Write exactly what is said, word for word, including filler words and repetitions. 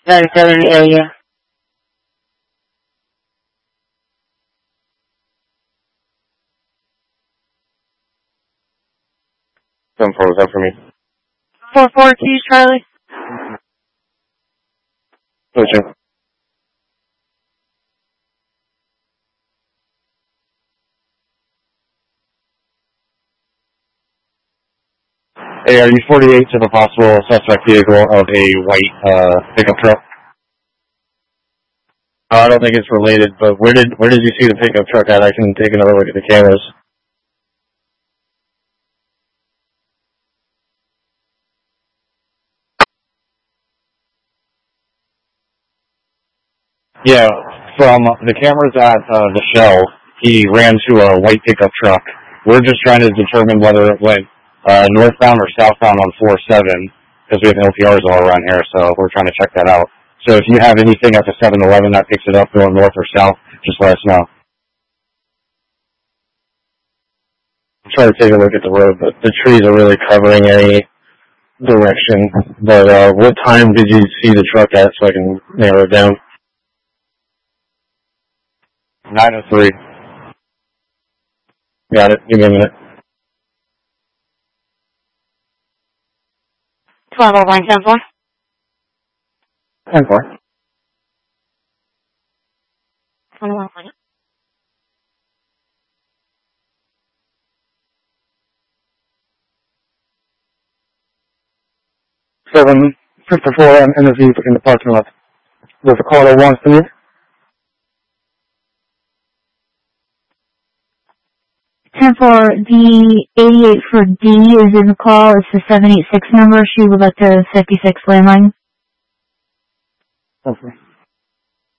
ninety-seven area. Some photos up for me. four four two, Charlie. Pushing. Hey, are you forty-eight to the possible suspect vehicle of a white uh, pickup truck? Uh, I don't think it's related, but where did where did you see the pickup truck at? I can take another look at the cameras. Yeah, from the cameras at uh, the Shell, he ran to a white pickup truck. We're just trying to determine whether it went uh, northbound or southbound on four seven, because we have L P Rs all around here, so we're trying to check that out. So if you have anything at the seven eleven that picks it up going north or south, just let us know. I'm trying to take a look at the road, but the trees are really covering any direction. But uh, what time did you see the truck at so I can narrow it down? nine oh three. Got it. Give me a minute. twelve oh one, ten four. ten four. twenty-one forty. seven fifty-four, I'm in the vehicle in the parking lot. There's a caller wants to move. ten four, the eighty-eight for D is in the call. It's the seven eight six number. She would like to fifty-six landline. Okay.